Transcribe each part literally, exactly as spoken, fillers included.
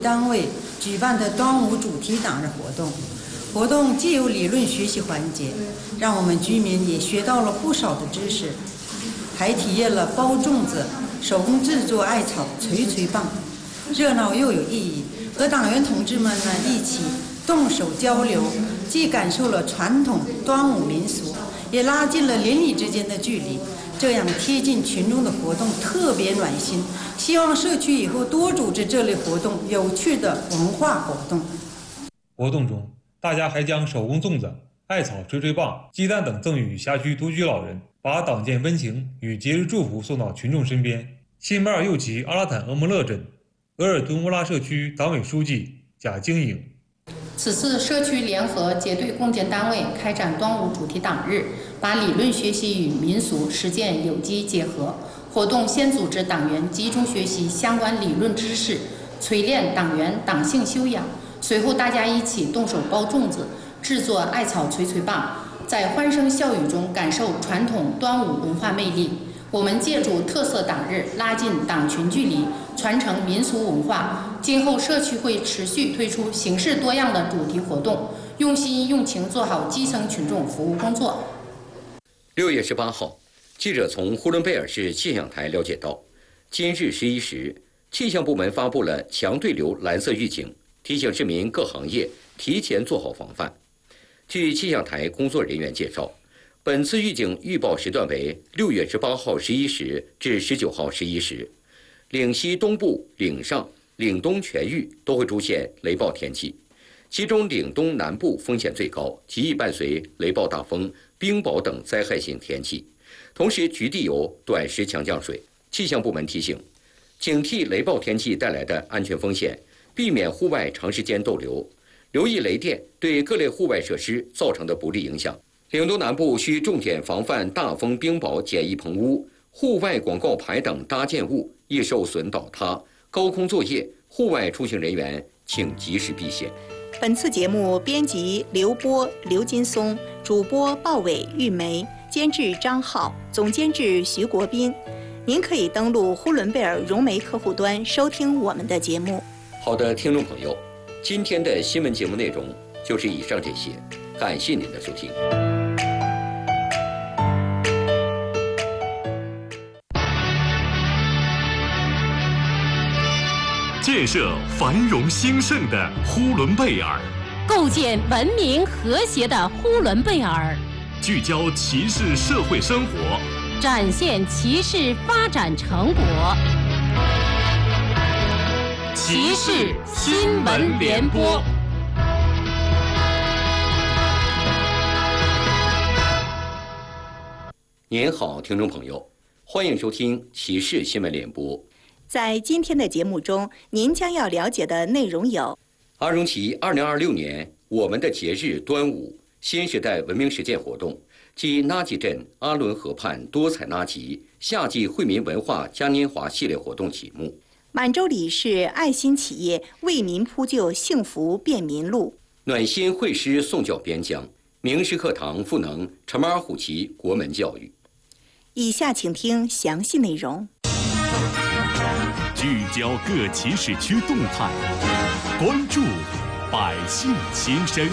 单位举办的端午主题党日活动，活动既有理论学习环节，让我们居民也学到了不少的知识，还体验了包粽子、手工制作艾草捶捶棒，热闹又有意义。和党员同志们呢一起动手交流，既感受了传统端午民俗，也拉近了邻里之间的距离。这样贴近群众的活动特别暖心，希望社区以后多组织这类活动，有趣的文化活动。 活动中，大家还将手工粽子、艾草捶捶棒、鸡蛋等赠予辖区独居老人，把党建温情与节日祝福送到群众身边。新巴尔右旗阿拉坦额莫勒镇额尔敦乌拉社区党委书记贾晶颖。 此次社区联合结对共建单位开展端午主题党日，把理论学习与民俗实践有机结合。活动先组织党员集中学习相关理论知识，锤炼党员党性修养。随后大家一起动手包粽子，制作艾草捶捶棒，在欢声笑语中感受传统端午文化魅力。我们借助特色党日拉近党群距离，传承民俗文化。今后社区会持续推出形式多样的主题活动，用心用情做好基层群众服务工作。 六月十八号，记者从呼伦贝尔市气象台了解到，今日十一时，气象部门发布了强对流蓝色预警，提醒市民各行业提前做好防范。据气象台工作人员介绍，本次预警预报时段为六月十八号十一时至十九号十一时，岭西东部、岭上、岭东全域都会出现雷暴天气，其中岭东南部风险最高，极易伴随雷暴大风、冰雹等灾害性天气，同时局地有短时强降水。气象部门提醒，警惕雷暴天气带来的安全风险，避免户外长时间逗留，留意雷电对各类户外设施造成的不利影响。岭东南部需重点防范大风冰雹简易棚屋、户外广告牌等搭建物易受损倒塌，高空作业、户外出行人员请及时避险。 本次节目编辑刘波、刘金松，主播鲍伟、玉梅，监制张浩，总监制徐国斌。您可以登录呼伦贝尔融媒客户端收听我们的节目。 好的，听众朋友，今天的新闻节目内容就是以上这些，感谢您的收听。 建设繁荣兴盛的呼伦贝尔， 构建文明和谐的呼伦贝尔， 聚焦骑士社会生活， 展现骑士发展成果。骑士新闻联播。 您好，听众朋友，欢迎收听骑士新闻联播。 在今天的节目中，您将要了解的内容有： 阿荣旗二零二六年我们的节日端午新时代文明实践活动及纳吉镇阿伦河畔多彩纳吉夏季惠民文化嘉年华系列活动启幕。 满洲里市爱心企业为民铺就幸福便民路， 暖心会师颂教边疆，名师课堂赋能陈马尔虎旗国门教育。 以下请听详细内容。 聚焦各骑士区动态，关注百姓心声。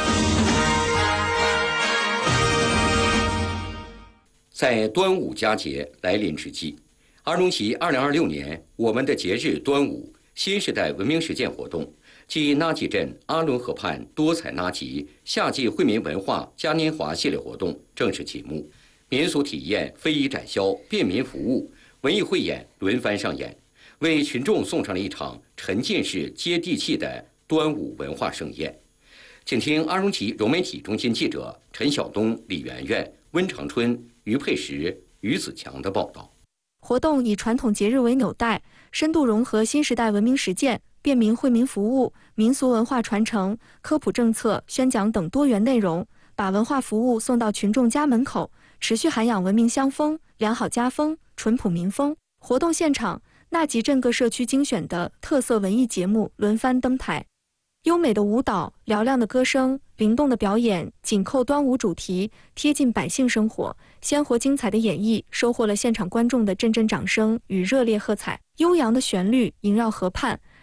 在端午佳节来临之际，阿荣旗二零二六年我们的节日端午新时代文明实践活动暨纳吉镇阿伦河畔多彩纳吉夏季惠民文化嘉年华系列活动正式启幕，民俗体验、非遗展销、便民服务、文艺汇演轮番上演，为群众送上了一场沉浸式、接地气的端午文化盛宴。请听阿荣旗融媒体中心记者陈晓东、李媛媛、温长春、于佩石、于子强的报道。 活动以传统节日为纽带，深度融合新时代文明实践、便民惠民服务、民俗文化传承、科普政策宣讲等多元内容，把文化服务送到群众家门口，持续涵养文明乡风、良好家风、淳朴民风。活动现场，纳吉镇各社区精选的特色文艺节目轮番登台，优美的舞蹈、嘹亮的歌声、灵动的表演，紧扣端午主题，贴近百姓生活，鲜活精彩的演绎收获了现场观众的阵阵掌声与热烈喝彩。悠扬的旋律萦绕河畔，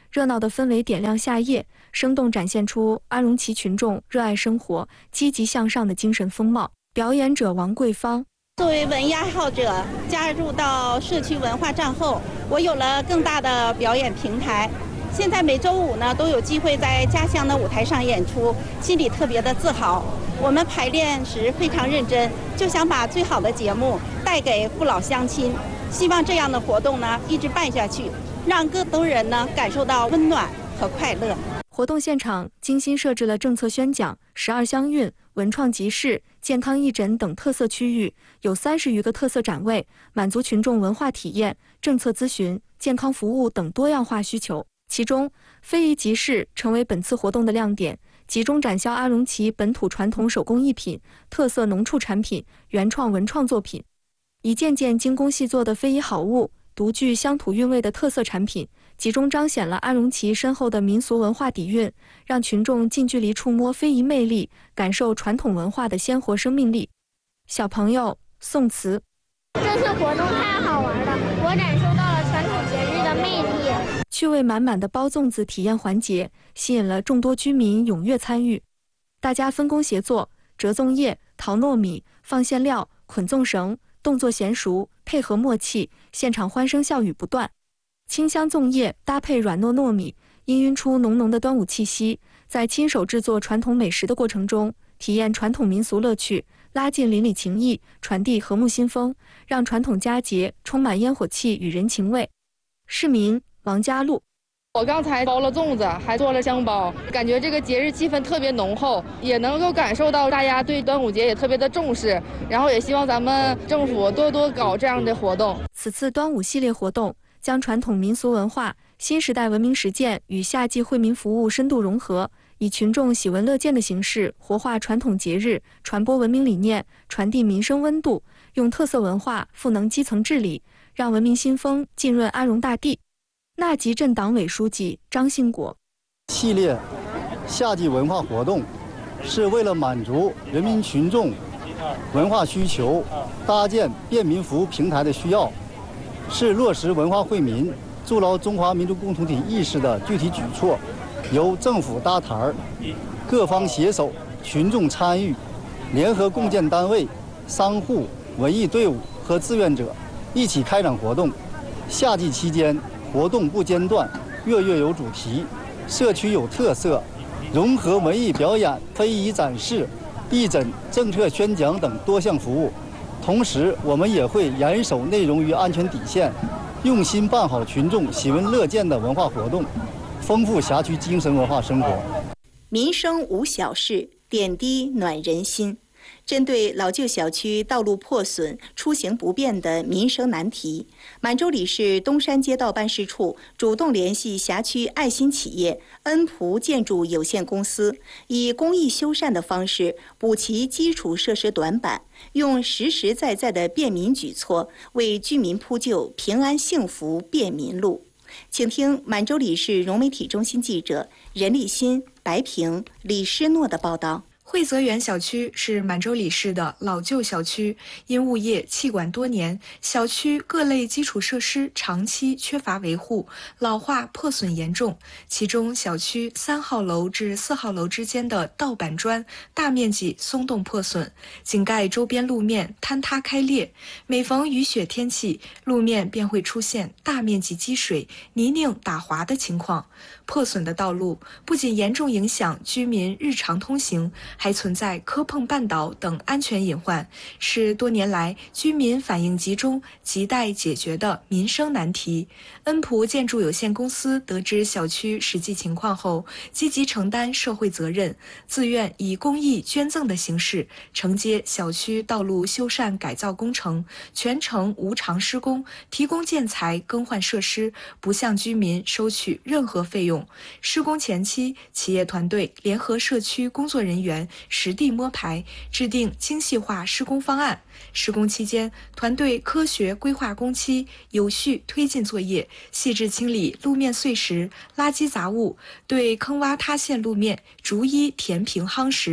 热闹的氛围点亮夏夜，生动展现出阿荣旗群众热爱生活、积极向上的精神风貌。表演者王桂芳。 作为文艺爱好者，加入到社区文化站后，我有了更大的表演平台。现在每周五呢，都有机会在家乡的舞台上演出，心里特别的自豪。我们排练时非常认真，就想把最好的节目带给父老乡亲。希望这样的活动呢一直办下去，让更多人呢感受到温暖和快乐。 活动现场精心设置了政策宣讲、十二乡韵、文创集市、健康义诊等特色区域，有三十余个特色展位，满足群众文化体验、政策咨询、健康服务等多样化需求。其中，非遗集市成为本次活动的亮点，集中展销阿荣旗本土传统手工艺品、特色农畜产品、原创文创作品，一件件精工细作的非遗好物，独具乡土韵味的特色产品，集中彰显了阿荣旗深厚的民俗文化底蕴，让群众近距离触摸非遗魅力，感受传统文化的鲜活生命力。小朋友宋词： 这次活动太好玩了，我感受到了传统节日的魅力。 趣味满满的包粽子体验环节吸引了众多居民踊跃参与，大家分工协作，折粽叶、淘糯米、放馅料、捆粽绳，动作娴熟，配合默契，现场欢声笑语不断。清香粽叶搭配软糯糯米，氤氲出浓浓的端午气息。在亲手制作传统美食的过程中，体验传统民俗乐趣，拉近邻里情谊，传递和睦新风，让传统佳节充满烟火气与人情味。市民王家路： 我刚才包了粽子，还做了香包，感觉这个节日气氛特别浓厚，也能够感受到大家对端午节也特别的重视，然后也希望咱们政府多多搞这样的活动。 此次端午系列活动将传统民俗文化、新时代文明实践与夏季惠民服务深度融合，以群众喜闻乐见的形式活化传统节日，传播文明理念，传递民生温度，用特色文化赋能基层治理，让文明新风浸润阿荣大地。纳集镇党委书记张信国： 系列夏季文化活动是为了满足人民群众文化需求，搭建便民服务平台的需要，是落实文化惠民、筑牢中华民族共同体意识的具体举措。由政府搭台儿，各方携手，群众参与，联合共建单位、商户、文艺队伍和志愿者一起开展活动。夏季期间，活动不间断，月月有主题，社区有特色，融合文艺表演、非遗展示、义诊、政策宣讲等多项服务。同时，我们也会严守内容与安全底线，用心办好群众喜闻乐见的文化活动，丰富辖区精神文化生活。 民生无小事，点滴暖人心。针对老旧小区道路破损、出行不便的民生难题，满洲里市东山街道办事处主动联系辖区爱心企业恩普建筑有限公司，以公益修缮的方式补齐基础设施短板，用实实在在的便民举措为居民铺就平安幸福便民路。请听满洲里市融媒体中心记者任立新、白平、李诗诺的报道。 惠泽园小区是满洲里市的老旧小区，因物业弃管多年，小区各类基础设施长期缺乏维护，老化破损严重。其中，小区三号楼至四号楼之间的道板砖大面积松动破损，井盖周边路面坍塌开裂。每逢雨雪天气，路面便会出现大面积积水、泥泞打滑的情况。破损的道路不仅严重影响居民日常通行，还存在磕碰绊倒等安全隐患，是多年来居民反映集中、亟待解决的民生难题。恩普建筑有限公司得知小区实际情况后，积极承担社会责任，自愿以公益捐赠的形式承接小区道路修缮改造工程，全程无偿施工，提供建材、更换设施，不向居民收取任何费用。施工前期，企业团队联合社区工作人员实地摸排，制定精细化施工方案。施工期间，团队科学规划工期，有序推进作业，细致清理路面碎石、垃圾杂物，对坑洼塌陷路面逐一填平夯实。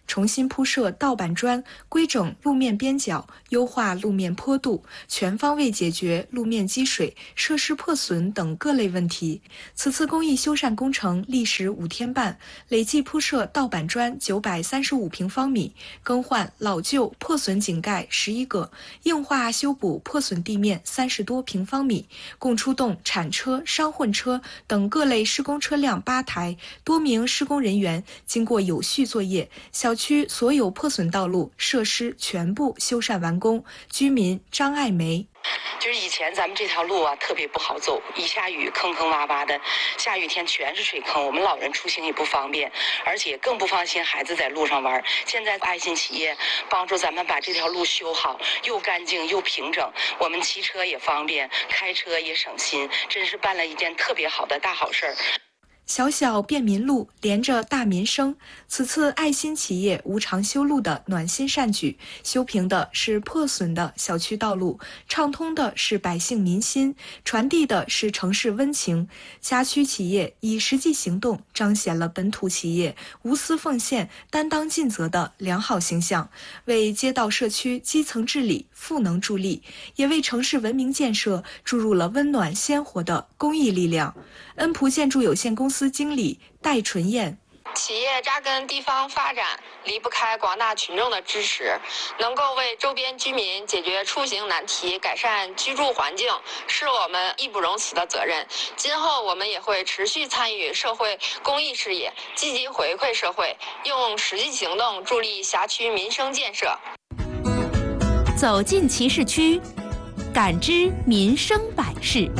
重新铺设盗版砖，规整路面边角，优化路面坡度，全方位解决路面积水、设施破损等各类问题。此次公益修缮工程历时五天半，累计铺设盗版砖九百三十五平方米，更换老旧破损井盖十一个，硬化修补破损地面三十多平方米，共出动铲车、商混车等各类施工车辆八台，多名施工人员经过有序作业，小区所有破损道路设施全部修缮完工。居民张爱梅。 就是以前咱们这条路啊特别不好走，一下雨坑坑洼洼的，下雨天全是水坑，我们老人出行也不方便，而且更不放心孩子在路上玩。现在爱心企业帮助咱们把这条路修好，又干净又平整，我们骑车也方便，开车也省心，真是办了一件特别好的大好事儿。 小小便民路连着大民生，此次爱心企业无偿修路的暖心善举，修平的是破损的小区道路，畅通的是百姓民心，传递的是城市温情。辖区企业以实际行动彰显了本土企业无私奉献、担当尽责的良好形象，为街道社区基层治理赋能助力，也为城市文明建设注入了温暖鲜活的公益力量。恩普建筑有限公司经理戴纯燕。 企业扎根地方发展，离不开广大群众的支持，能够为周边居民解决出行难题、改善居住环境，是我们义不容辞的责任。今后我们也会持续参与社会公益事业，积极回馈社会，用实际行动助力辖区民生建设。 走进其市区，感知民生百事。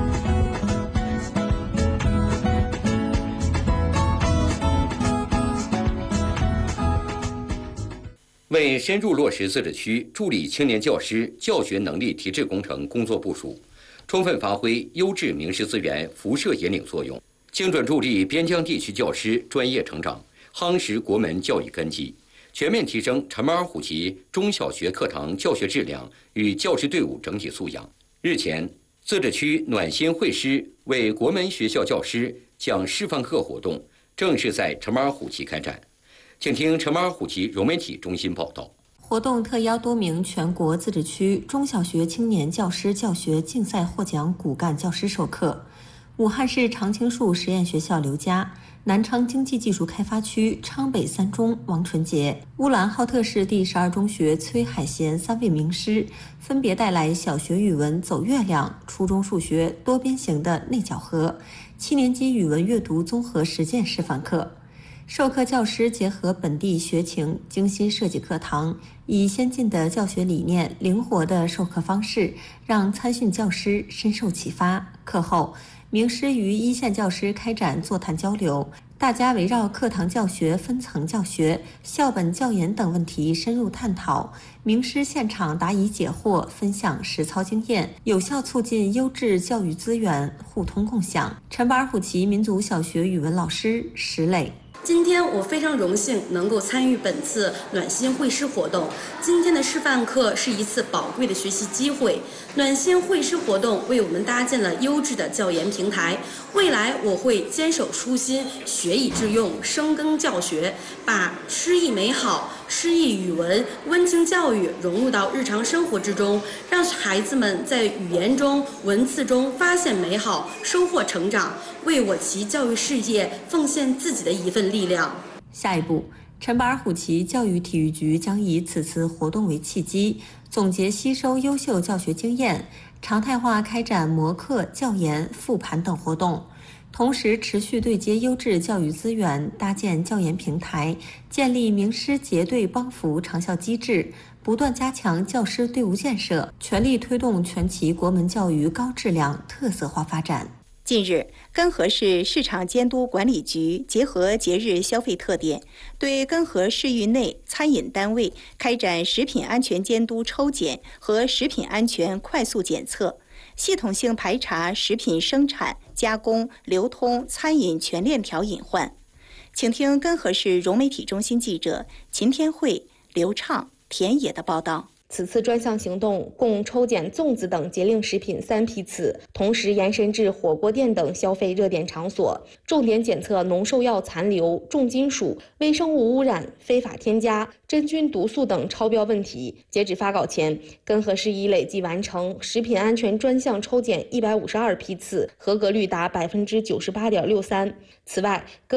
为深入落实自治区助力青年教师教学能力提质工程工作部署，充分发挥优质名师资源辐射引领作用，精准助力边疆地区教师专业成长，夯实国门教育根基，全面提升陈马尔虎旗中小学课堂教学质量与教师队伍整体素养。日前，自治区暖心会师为国门学校教师讲示范课活动正式在陈马尔虎旗开展。请听陈马尔虎旗融媒体中心报道。 活动特邀多名全国自治区中小学青年教师教学竞赛获奖骨干教师授课。武汉市常青树实验学校刘佳、南昌经济技术开发区昌北三中王纯杰、乌兰浩特市第十二中学崔海贤三位名师分别带来小学语文走月亮、初中数学多边形的内角和、七年级语文阅读综合实践示范课。授课教师结合本地学情，精心设计课堂，以先进的教学理念、灵活的授课方式，让参训教师深受启发。课后，名师与一线教师开展座谈交流，大家围绕课堂教学、分层教学、校本教研等问题深入探讨，名师现场答疑解惑，分享实操经验，有效促进优质教育资源互通共享。陈马尔虎旗民族小学语文老师石磊。 今天我非常荣幸能够参与本次暖心会师活动。今天的示范课是一次宝贵的学习机会。暖心会师活动为我们搭建了优质的教研平台。未来我会坚守初心，学以致用，深耕教学，把诗意美好、诗意语文、温情教育融入到日常生活之中，让孩子们在语言中、文字中发现美好，收获成长，为我旗教育事业奉献自己的一份力量。 下一步，陈马尔虎旗教育体育局将以此次活动为契机，总结吸收优秀教学经验，常态化开展模课、教研、复盘等活动，同时持续对接优质教育资源，搭建教研平台，建立名师结对帮扶长效机制，不断加强教师队伍建设，全力推动全旗国门教育高质量特色化发展。 近日，根河市市场监督管理局结合节日消费特点，对根河市域内餐饮单位开展食品安全监督抽检和食品安全快速检测，系统性排查食品生产、加工、流通、餐饮全链条隐患。请听根河市融媒体中心记者秦天慧、刘畅、田野的报道。 此次专项行动共抽检粽子等节令食品三批次，同时延伸至火锅店等消费热点场所，重点检测农兽药残留、重金属、微生物污染、非法添加、真菌毒素等超标问题。截止发稿前，根河市已累计完成食品安全专项抽检一百五十二批次，合格率达百分之九十八点六三。此外，根